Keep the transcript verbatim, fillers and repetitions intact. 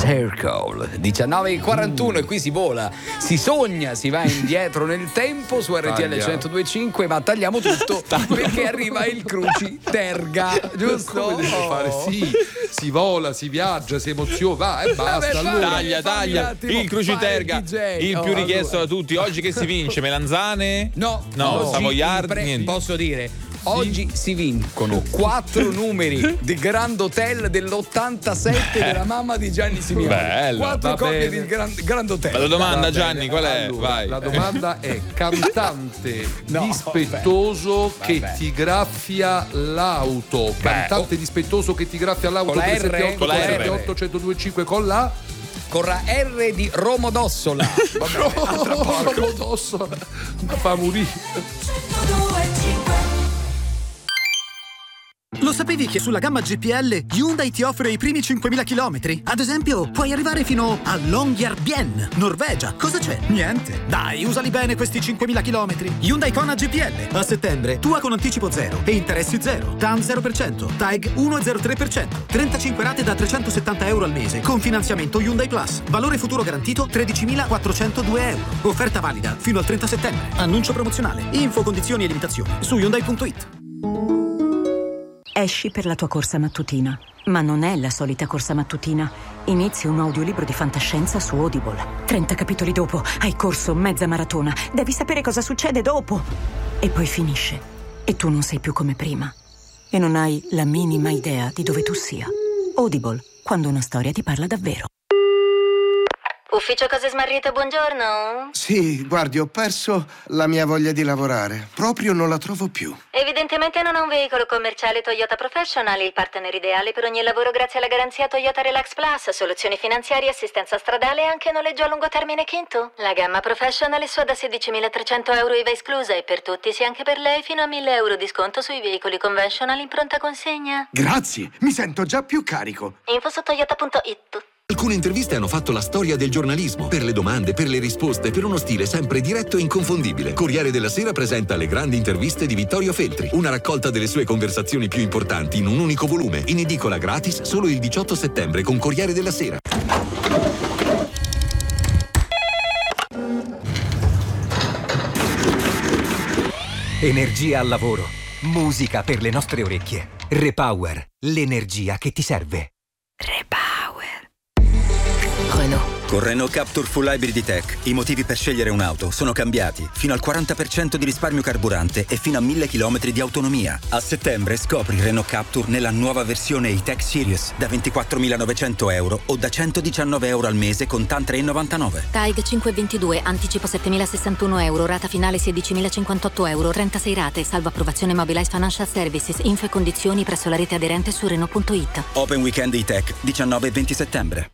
Circle. diciannove e quarantuno, e qui si vola, si sogna, si va indietro nel tempo su R T L centodue e cinque, ma tagliamo tutto perché arriva il Cruci Terga, giusto? Come devo fare? Sì, si vola, si viaggia, si emoziona, va e basta. Vabbè, allora. vai, Taglia, taglia. Il Cruci Terga, il, il più oh, richiesto allora. da tutti. Oggi che si vince? Melanzane? No, no, Savoiardi, pre- niente. Posso dire, oggi si vincono quattro numeri di Grand Hotel dell'ottantasette della mamma di Gianni Simioni. Bello, quattro va copie bene. di Grand, Grand Hotel. Ma la domanda, Va Gianni, bene. qual è? Allora, Vai. la domanda è: cantante No, dispettoso vabbè. che Vabbè. ti graffia l'auto. Cantante dispettoso che ti graffia l'auto. Con la R? tre sette otto Con la R. otto centodue e cinque con la Con la R di Romodossola. Romodossola. Ma fa morire. Lo sapevi che sulla gamma G P L Hyundai ti offre i primi cinquemila chilometri? Ad esempio, puoi arrivare fino a Longyearbyen, Norvegia. Cosa c'è? Niente. Dai, usali bene questi cinquemila chilometri. Hyundai Kona G P L. A settembre, tua con anticipo zero e interessi zero. T A N zero per cento. T A E G uno virgola zero tre per cento. trentacinque rate da trecentosettanta euro al mese. Con finanziamento Hyundai Plus. Valore futuro garantito tredicimilaquattrocentodue euro. Offerta valida fino al trenta settembre. Annuncio promozionale. Info, condizioni e limitazioni su Hyundai punto it. Esci per la tua corsa mattutina, ma non è la solita corsa mattutina. Inizi un audiolibro di fantascienza su Audible. trenta capitoli dopo hai corso mezza maratona. Devi sapere cosa succede dopo. E poi finisce. E tu non sei più come prima. E non hai la minima idea di dove tu sia. Audible, quando una storia ti parla davvero. Ufficio Cose Smarrite, buongiorno. Sì, guardi, ho perso la mia voglia di lavorare. Proprio non la trovo più. Evidentemente non ha un veicolo commerciale Toyota Professional, il partner ideale per ogni lavoro grazie alla garanzia Toyota Relax Plus, soluzioni finanziarie, assistenza stradale e anche noleggio a lungo termine Kinto. La gamma Professional è sua da sedicimilatrecento euro I V A esclusa e per tutti, sia anche per lei, fino a mille euro di sconto sui veicoli conventional in pronta consegna. Grazie, mi sento già più carico. Info su toyota punto it. Alcune interviste hanno fatto la storia del giornalismo, per le domande, per le risposte, per uno stile sempre diretto e inconfondibile. Corriere della Sera presenta le grandi interviste di Vittorio Feltri, una raccolta delle sue conversazioni più importanti in un unico volume, in edicola gratis solo il diciotto settembre con Corriere della Sera. Energia al lavoro, musica per le nostre orecchie. Repower, l'energia che ti serve. Repower. Renault. Con Renault Captur Full Hybrid Tech i motivi per scegliere un'auto sono cambiati. Fino al quaranta per cento di risparmio carburante e fino a mille chilometri di autonomia. A settembre scopri Renault Captur nella nuova versione E-Tech Series da ventiquattromilanovecento euro o da centodiciannove euro al mese con T A N tre virgola novantanove. T A E G cinque virgola ventidue, anticipo settemilasessantuno euro, rata finale sedicimilacinquantotto euro, trentasei rate, salvo approvazione Mobilize Financial Services, info e condizioni presso la rete aderente su Renault punto it. Open Weekend E-Tech diciannove e venti settembre.